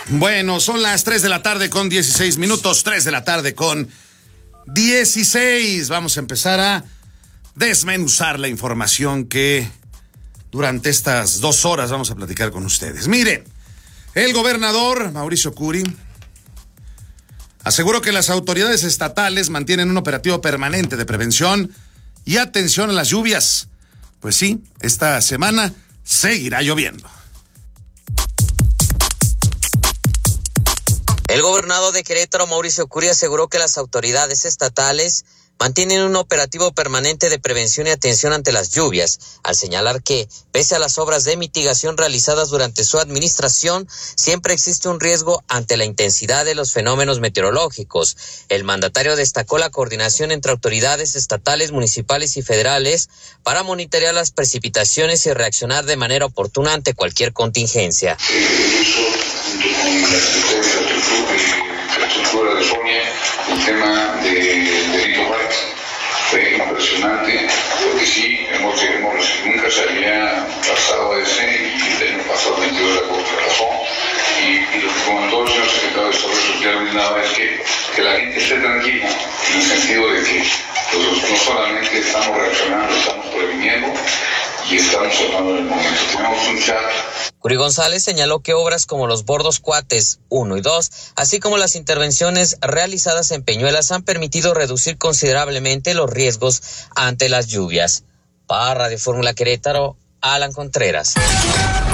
Bueno, son las 3 de la tarde con 16 minutos, 3 de la tarde con 16. Vamos a empezar a desmenuzar la información que durante estas 2 horas vamos a platicar con ustedes. Mire, el gobernador Mauricio Curi aseguró que las autoridades estatales mantienen un operativo permanente de prevención y atención a las lluvias. Pues sí, esta semana seguirá lloviendo. El gobernador de Querétaro, Mauricio Curi, aseguró que las autoridades estatales mantienen un operativo permanente de prevención y atención ante las lluvias, al señalar que, pese a las obras de mitigación realizadas durante su administración, siempre existe un riesgo ante la intensidad de los fenómenos meteorológicos. El mandatario destacó la coordinación entre autoridades estatales, municipales y federales para monitorear las precipitaciones y reaccionar de manera oportuna ante cualquier contingencia. De Sonia, el tema del delito Juárez fue impresionante porque sí, nunca se había pasado ese y el año pasado 22 de agosto pasó y lo que comentó el señor secretario de Desarrollo Social brindaba es que la gente esté tranquila en el sentido de que no solamente estamos reaccionando, estamos previniendo y estamos hablando en el momento. Tenemos un chat. Curi González señaló que obras como los bordos Cuates 1 y 2, así como las intervenciones realizadas en Peñuelas han permitido reducir considerablemente los riesgos ante las lluvias. Para Radio Fórmula Querétaro, Alan Contreras.